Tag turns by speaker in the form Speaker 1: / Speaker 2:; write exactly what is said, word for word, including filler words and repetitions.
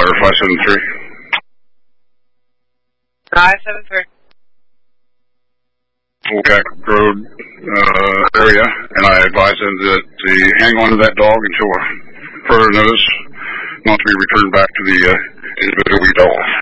Speaker 1: Tower five seven three.
Speaker 2: five seven three.
Speaker 1: Wolfpack Road uh, area, and I advise them that to hang on to that dog until further notice, not to be returned back to the uh, individual we dealt with.